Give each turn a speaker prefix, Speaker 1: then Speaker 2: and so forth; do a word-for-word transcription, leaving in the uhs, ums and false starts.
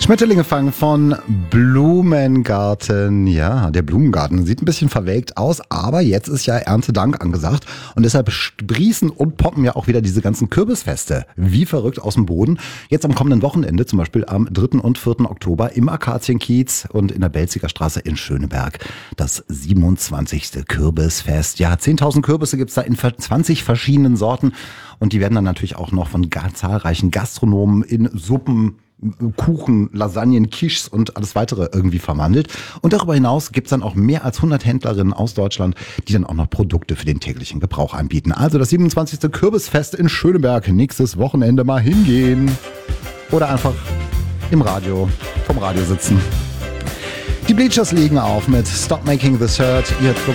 Speaker 1: Schmetterlinge fangen von Blumengarten. Ja, der Blumengarten sieht ein bisschen verwelkt aus, aber jetzt ist ja Erntedank angesagt und deshalb sprießen und poppen ja auch wieder diese ganzen Kürbisfeste wie verrückt aus dem Boden. Jetzt am kommenden Wochenende, zum Beispiel am dritten und vierten Oktober im Akazienkiez und in der Belziger Straße in Schöneberg. Das siebenundzwanzigste Kürbisfest. Ja, zehntausend Kürbisse gibt's da in zwanzig verschiedenen Sorten und die werden dann natürlich auch noch von gar zahlreichen Gastronomen in Suppen, Kuchen, Lasagnen, Quiches und alles weitere irgendwie verwandelt. Und darüber hinaus gibt's dann auch mehr als hundert Händlerinnen aus Deutschland, die dann auch noch Produkte für den täglichen Gebrauch anbieten. Also das siebenundzwanzigste Kürbisfest in Schöneberg. Nächstes Wochenende mal hingehen. Oder einfach im Radio, vom Radio sitzen. Die Bleachers legen auf mit Stop Making the Shirt. Ihr